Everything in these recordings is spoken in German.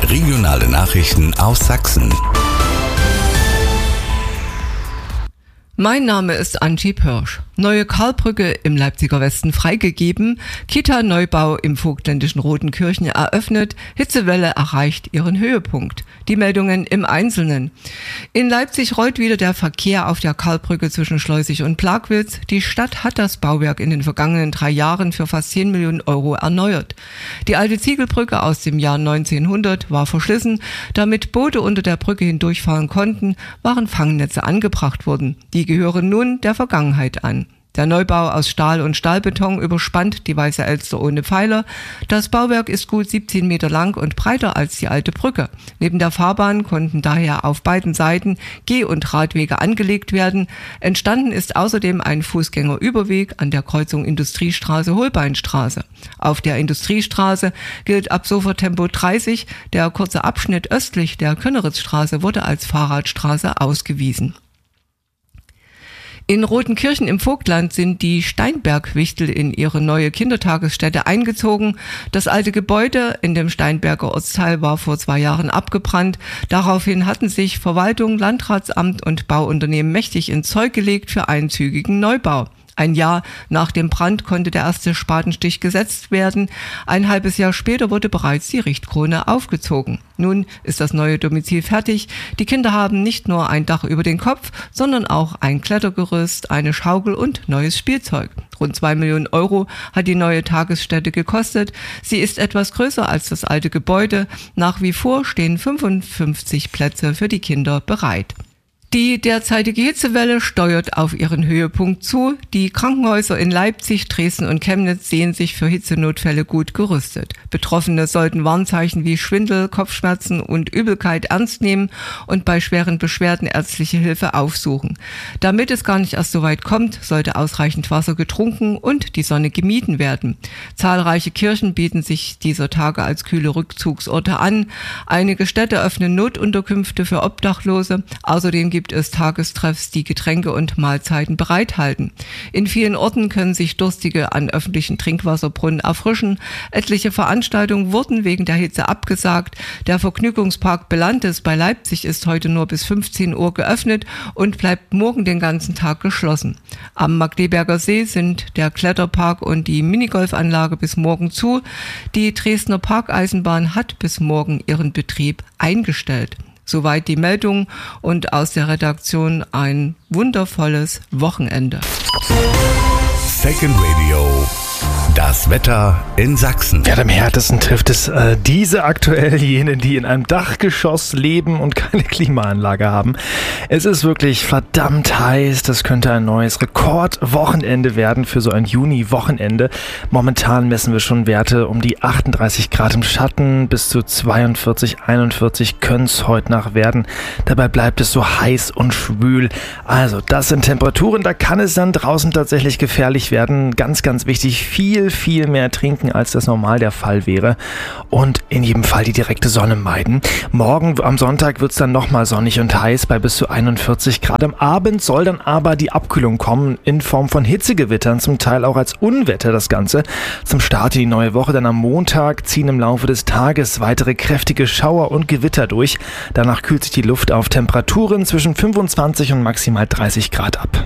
Regionale Nachrichten aus Sachsen. Mein Name ist Angie Pörsch. Neue Karlbrücke im Leipziger Westen freigegeben, Kita-Neubau im vogtländischen Rodenkirchen eröffnet, Hitzewelle erreicht ihren Höhepunkt. Die Meldungen im Einzelnen. In Leipzig rollt wieder der Verkehr auf der Karlbrücke zwischen Schleusig und Plagwitz. Die Stadt hat das Bauwerk in den vergangenen 3 Jahren für fast 10 Millionen Euro erneuert. Die alte Ziegelbrücke aus dem Jahr 1900 war verschlissen. Damit Boote unter der Brücke hindurchfahren konnten, waren Fangnetze angebracht worden. Die gehören nun der Vergangenheit an. Der Neubau aus Stahl und Stahlbeton überspannt die Weiße Elster ohne Pfeiler. Das Bauwerk ist gut 17 Meter lang und breiter als die alte Brücke. Neben der Fahrbahn konnten daher auf beiden Seiten Geh- und Radwege angelegt werden. Entstanden ist außerdem ein Fußgängerüberweg an der Kreuzung Industriestraße-Holbeinstraße. Auf der Industriestraße gilt ab sofort Tempo 30. Der kurze Abschnitt östlich der Könneritzstraße wurde als Fahrradstraße ausgewiesen. In Rodenkirchen im Vogtland sind die Steinberg-Wichtel in ihre neue Kindertagesstätte eingezogen. Das alte Gebäude in dem Steinberger Ortsteil war vor 2 Jahren abgebrannt. Daraufhin hatten sich Verwaltung, Landratsamt und Bauunternehmen mächtig ins Zeug gelegt für einen zügigen Neubau. Ein Jahr nach dem Brand konnte der erste Spatenstich gesetzt werden. Ein halbes Jahr später wurde bereits die Richtkrone aufgezogen. Nun ist das neue Domizil fertig. Die Kinder haben nicht nur ein Dach über den Kopf, sondern auch ein Klettergerüst, eine Schaukel und neues Spielzeug. Rund 2 Millionen Euro hat die neue Tagesstätte gekostet. Sie ist etwas größer als das alte Gebäude. Nach wie vor stehen 55 Plätze für die Kinder bereit. Die derzeitige Hitzewelle steuert auf ihren Höhepunkt zu. Die Krankenhäuser in Leipzig, Dresden und Chemnitz sehen sich für Hitzenotfälle gut gerüstet. Betroffene sollten Warnzeichen wie Schwindel, Kopfschmerzen und Übelkeit ernst nehmen und bei schweren Beschwerden ärztliche Hilfe aufsuchen. Damit es gar nicht erst so weit kommt, sollte ausreichend Wasser getrunken und die Sonne gemieden werden. Zahlreiche Kirchen bieten sich dieser Tage als kühle Rückzugsorte an. Einige Städte öffnen Notunterkünfte für Obdachlose. Außerdem gibt es Tagestreffs, die Getränke und Mahlzeiten bereithalten. In vielen Orten können sich Durstige an öffentlichen Trinkwasserbrunnen erfrischen. Etliche Veranstaltungen wurden wegen der Hitze abgesagt. Der Vergnügungspark Belantes bei Leipzig ist heute nur bis 15 Uhr geöffnet und bleibt morgen den ganzen Tag geschlossen. Am Magdeberger See sind der Kletterpark und die Minigolfanlage bis morgen zu. Die Dresdner Parkeisenbahn hat bis morgen ihren Betrieb eingestellt. Soweit die Meldung und aus der Redaktion ein wundervolles Wochenende. Second Radio. Das Wetter in Sachsen. Ja, am härtesten trifft es diese aktuell jenen, die in einem Dachgeschoss leben und keine Klimaanlage haben. Es ist wirklich verdammt heiß. Das könnte ein neues Rekordwochenende werden für so ein Juni-Wochenende. Momentan messen wir schon Werte um die 38 Grad im Schatten. Bis zu 42, 41 können es heute Nacht werden. Dabei bleibt es so heiß und schwül. Also das sind Temperaturen, da kann es dann draußen tatsächlich gefährlich werden. Ganz, ganz wichtig, viel mehr trinken, als das normal der Fall wäre und in jedem Fall die direkte Sonne meiden. Morgen am Sonntag wird es dann nochmal sonnig und heiß bei bis zu 41 Grad. Am Abend soll dann aber die Abkühlung kommen in Form von Hitzegewittern, zum Teil auch als Unwetter das Ganze. Zum Start in die neue Woche dann am Montag ziehen im Laufe des Tages weitere kräftige Schauer und Gewitter durch. Danach kühlt sich die Luft auf Temperaturen zwischen 25 und maximal 30 Grad ab.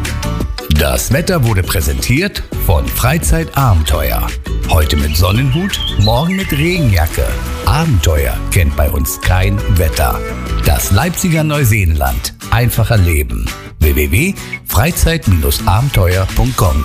Das Wetter wurde präsentiert von Freizeitabenteuer. Heute mit Sonnenhut, morgen mit Regenjacke. Abenteuer kennt bei uns kein Wetter. Das Leipziger Neuseenland. Einfach erleben. www.freizeit-abenteuer.com.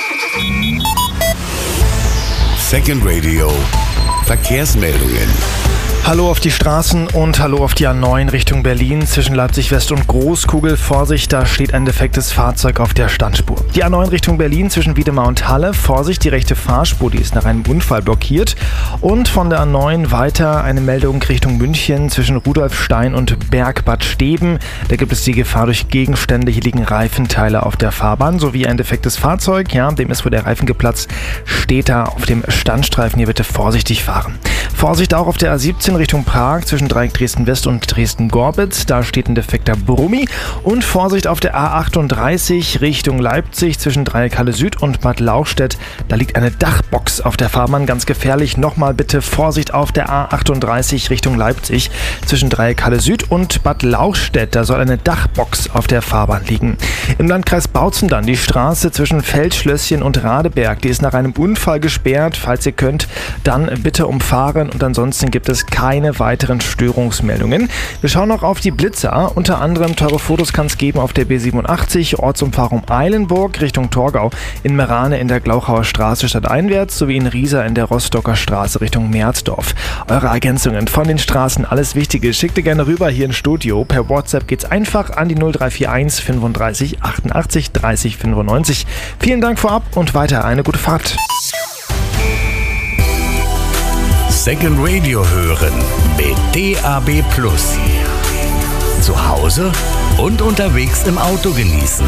Second Radio. Verkehrsmeldungen. Hallo auf die Straßen und hallo auf die A9 Richtung Berlin zwischen Leipzig West und Großkugel. Vorsicht, da steht ein defektes Fahrzeug auf der Standspur. Die A9 Richtung Berlin zwischen Wiedemar und Halle. Vorsicht, die rechte Fahrspur, die ist nach einem Unfall blockiert. Und von der A9 weiter eine Meldung Richtung München zwischen Rudolfstein und Bergbad Steben. Da gibt es die Gefahr durch Gegenstände. Hier liegen Reifenteile auf der Fahrbahn sowie ein defektes Fahrzeug. Ja, dem ist wohl der Reifen geplatzt. Steht da auf dem Standstreifen. Hier bitte vorsichtig fahren. Vorsicht auch auf der A17 Richtung Prag zwischen Dreieck Dresden-West und Dresden-Gorbitz. Da steht ein defekter Brummi. Und Vorsicht auf der A38 Richtung Leipzig zwischen Dreieck Halle Süd und Bad Lauchstädt. Da liegt eine Dachbox auf der Fahrbahn, ganz gefährlich. Nochmal bitte Vorsicht auf der A38 Richtung Leipzig zwischen Dreieck Halle Süd und Bad Lauchstädt. Da soll eine Dachbox auf der Fahrbahn liegen. Im Landkreis Bautzen dann die Straße zwischen Feldschlösschen und Radeberg. Die ist nach einem Unfall gesperrt. Falls ihr könnt, dann bitte umfahren und ansonsten gibt es keine weiteren Störungsmeldungen. Wir schauen noch auf die Blitzer. Unter anderem teure Fotos kann es geben auf der B87, Ortsumfahrung Eilenburg Richtung Torgau, in Merane in der Glauchauer Straße stadteinwärts sowie in Riesa in der Rostocker Straße Richtung Merzdorf. Eure Ergänzungen von den Straßen, alles Wichtige, schickt ihr gerne rüber hier ins Studio. Per WhatsApp geht's einfach an die 0341 35 88 30 95. Vielen Dank vorab und weiter eine gute Fahrt. Second Radio hören mit DAB+. Zu Hause und unterwegs im Auto genießen.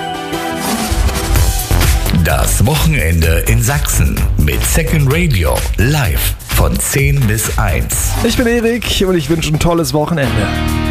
Das Wochenende in Sachsen mit Second Radio live von 10 bis 1. Ich bin Erik und ich wünsche ein tolles Wochenende.